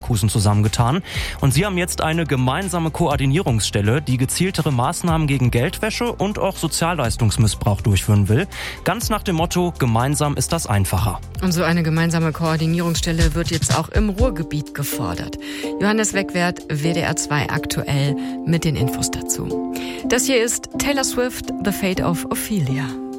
Leverkusen zusammengetan. Und sie haben jetzt eine gemeinsame Koordinierungsstelle, die gezieltere Maßnahmen gegen Geldwäsche und auch Sozialleistungsmissbrauch durchführen will. Ganz nach dem Motto, gemeinsam ist das einfacher. Und so eine gemeinsame Koordinierungsstelle wird jetzt auch im Ruhrgebiet gefordert. Johannes Wegwert, WDR 2 aktuell mit den Infos dazu. Das hier ist Taylor Swift, The Fate of Ophelia.